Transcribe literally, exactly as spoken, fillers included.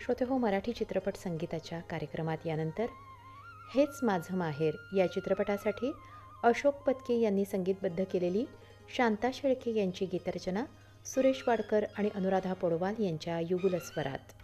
श्रोते हो, मराठी चित्रपट संगीताच्या कार्यक्रमात यानंतर हेच माझं माहेर या चित्रपटासाठी अशोक पत्के यांनी संगीतबद्ध केलेली शांता शेळके यांची गीतरचना सुरेश वाडकर आणि अनुराधा पौडवाल यांच्या युगुल स्वरात.